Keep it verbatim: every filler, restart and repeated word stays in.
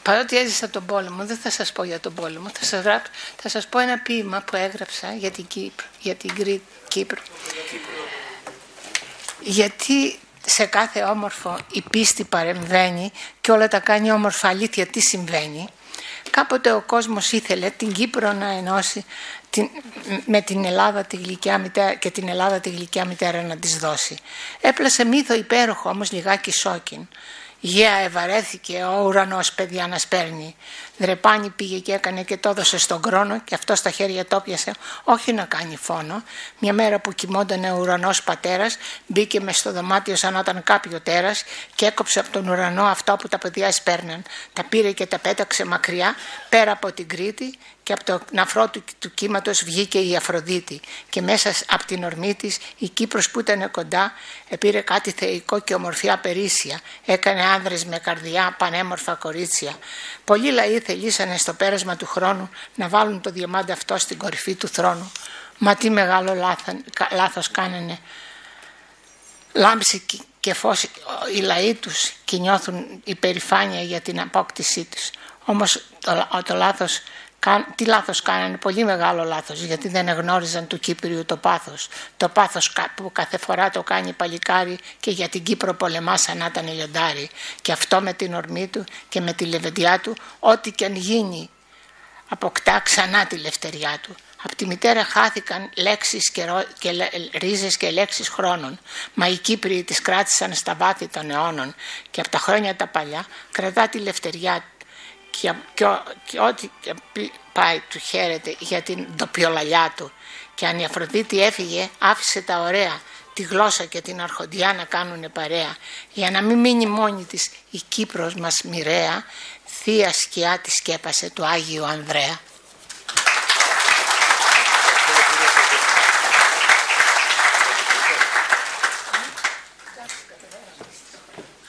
Παρότι έζησα τον πόλεμο, δεν θα σας πω για τον πόλεμο, θα σας, γράψω, θα σας πω ένα ποίημα που έγραψα για την Κύπρο, για την Κύπρο. Γιατί σε κάθε όμορφο η πίστη παρεμβαίνει και όλα τα κάνει όμορφα. Αλήθεια, τι συμβαίνει? Κάποτε ο κόσμος ήθελε την Κύπρο να ενώσει την, με την Ελλάδα τη γλυκιά μητέρα, και την Ελλάδα τη γλυκιά μητέρα να της δώσει. Έπλασε μύθο υπέροχο, όμως λιγάκι σόκιν. Γεια ευαρέθηκε ο ουρανός παιδιά να σπέρνει. Δρεπάνη πήγε και έκανε και το έδωσε στον χρόνο και αυτό στα χέρια το πιασε, όχι να κάνει φόνο. Μια μέρα που κοιμόταν ο ουρανός πατέρας, μπήκε μες στο δωμάτιο σαν να ήταν κάποιο τέρας και έκοψε από τον ουρανό αυτό που τα παιδιά σπέρναν. Τα πήρε και τα πέταξε μακριά πέρα από την Κρήτη και από το ναυρό του, του κύματος βγήκε η Αφροδίτη και μέσα από την ορμή της η Κύπρος που ήταν κοντά επήρε κάτι θεϊκό και ομορφιά περίσσια. Έκανε άνδρες με καρδιά πανέμορφα κορίτσια. Πολλοί λαοί θελήσανε στο πέρασμα του χρόνου να βάλουν το διαμάντι αυτό στην κορυφή του θρόνου. Μα τι μεγάλο λάθος, λάθος κάνανε. Λάμψη και φως οι λαοί τους και νιώθουν υπερηφάνεια για την απόκτησή τους. Όμως το, το λάθος, τι λάθος κάνανε? Πολύ μεγάλο λάθος, γιατί δεν εγνώριζαν του Κύπριου το πάθος. Το πάθος που κάθε φορά το κάνει παλικάρι και για την Κύπρο πολεμά σαν να ήταν λιοντάρι. Και αυτό με την ορμή του και με τη λεβεντιά του, ό,τι και αν γίνει, αποκτά ξανά τη λευτεριά του. Από τη μητέρα χάθηκαν λέξεις και, ρο... και λε... ρίζες και λέξεις χρόνων. Μα οι Κύπριοι τις κράτησαν στα βάθη των αιώνων και από τα χρόνια τα παλιά κρατά τη λευτεριά και, και, και ό,τι πάει του χαίρεται για την ντοπιολαλιά του. Και αν η Αφροδίτη έφυγε, άφησε τα ωραία, τη γλώσσα και την αρχοντιά να κάνουνε παρέα. Για να μην μείνει μόνη της η Κύπρος μας μοιραία, θεία σκιά τη σκέπασε του Άγιου Ανδρέα.